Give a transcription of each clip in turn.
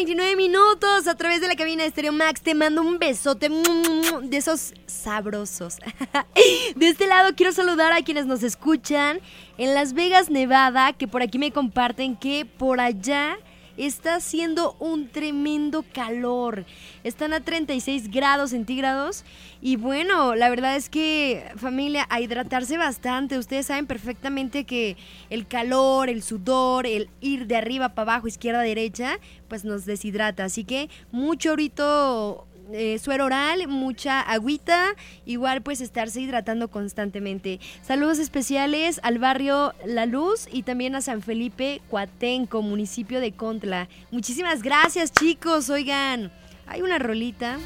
29 minutos a través de la cabina de Stereo Max. Te mando un besote de esos sabrosos. De este lado quiero saludar a quienes nos escuchan en Las Vegas, Nevada, que por aquí me comparten que por allá está haciendo un tremendo calor. Están a 36 grados centígrados. Y bueno, la verdad es que, familia, a hidratarse bastante. Ustedes saben perfectamente que el calor, el sudor, el ir de arriba para abajo, izquierda, derecha, pues nos deshidrata. Así que mucho ahorita suero oral, mucha agüita, igual pues estarse hidratando constantemente. Saludos especiales al barrio La Luz y también a San Felipe Coatenco, municipio de Contla. Muchísimas gracias, chicos. Oigan, hay una rolita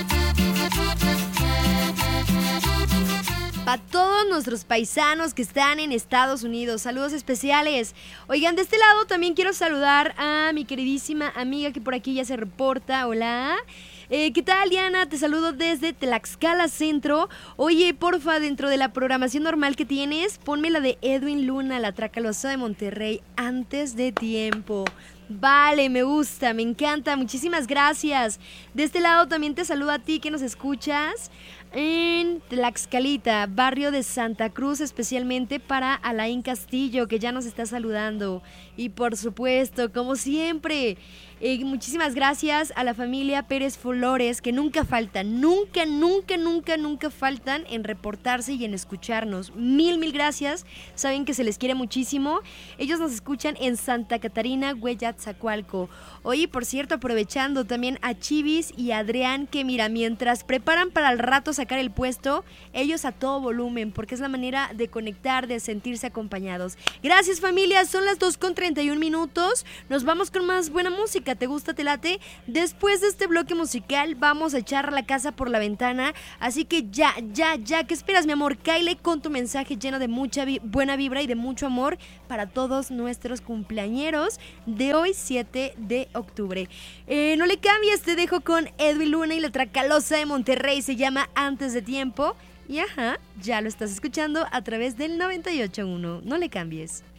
para todos nuestros paisanos que están en Estados Unidos. Saludos especiales. Oigan, de este lado también quiero saludar a mi queridísima amiga que por aquí ya se reporta. Hola. ¿Qué tal, Diana? Te saludo desde Tlaxcala Centro. Oye, porfa, dentro de la programación normal que tienes, ponme la de Edwin Luna, la Tracalosa de Monterrey, Antes de Tiempo. Vale, me gusta, me encanta, muchísimas gracias. De este lado también te saludo a ti que nos escuchas en Tlaxcalita, barrio de Santa Cruz, especialmente para Alain Castillo, que ya nos está saludando. Y por supuesto, como siempre, muchísimas gracias a la familia Pérez Flores, que nunca faltan, nunca faltan en reportarse y en escucharnos. Mil gracias, saben que se les quiere muchísimo. Ellos nos escuchan en Santa Catarina, Hueyatzacualco. Oye, por cierto, aprovechando también a Chivis y a Adrián, que mira, mientras preparan para el rato sacar el puesto, ellos a todo volumen, porque es la manera de conectar, de sentirse acompañados. Gracias, familia, son las 2:31. Nos vamos con más buena música. ¿Te gusta, te late? Después de este bloque musical vamos a echar la casa por la ventana, así que ya, ¿qué esperas, mi amor? Cáele con tu mensaje lleno de mucha buena vibra y de mucho amor para todos nuestros cumpleañeros de hoy, 7 de octubre. No le cambies, te dejo con Edwin Luna y la Tracalosa de Monterrey, se llama Antes de Tiempo, y ya lo estás escuchando a través del 98.1. No le cambies.